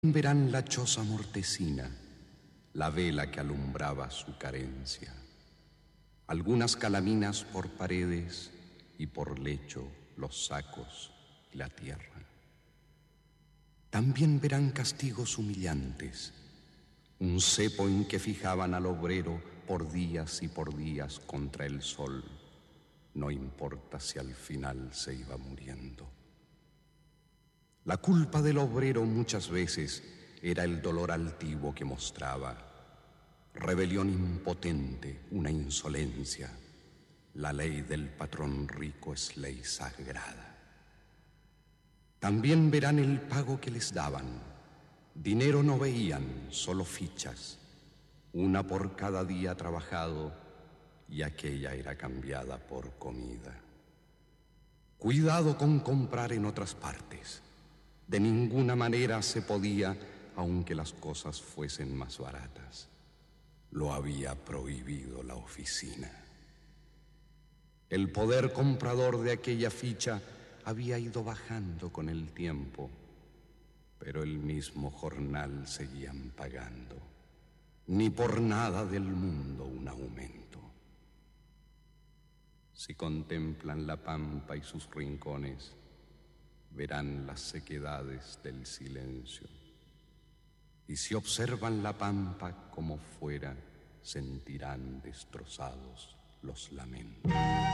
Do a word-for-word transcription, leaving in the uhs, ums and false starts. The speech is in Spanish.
Verán la choza mortecina, la vela que alumbraba su carencia, algunas calaminas por paredes y por lecho los sacos y la tierra. También verán castigos humillantes, un cepo en que fijaban al obrero por días y por días contra el sol, no importa si al final se iba muriendo. La culpa del obrero muchas veces era el dolor altivo que mostraba, rebelión impotente, una insolencia. La ley del patrón rico es ley sagrada. También verán el pago que les daban. Dinero no veían, solo fichas, una por cada día trabajado, y aquella era cambiada por comida. Cuidado con comprar en otras partes. De ninguna manera se podía, aunque las cosas fuesen más baratas. Lo había prohibido la oficina. El poder comprador de aquella ficha había ido bajando con el tiempo, pero el mismo jornal seguían pagando. Ni por nada del mundo un aumento. Si contemplan la pampa y sus rincones, verán las sequedades del silencio. Y si observan la pampa como fuera, sentirán destrozados los lamentos.